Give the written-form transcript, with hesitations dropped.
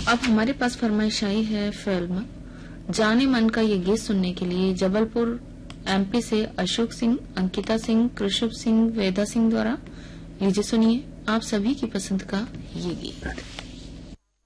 अब हमारे पास फरमाइश आई है फिल्म जाने मन का ये गीत सुनने के लिए जबलपुर एमपी से अशोक सिंह, अंकिता सिंह, कृषभ सिंह, वेदा सिंह द्वारा। लीजिए सुनिए आप सभी की पसंद का ये गीत।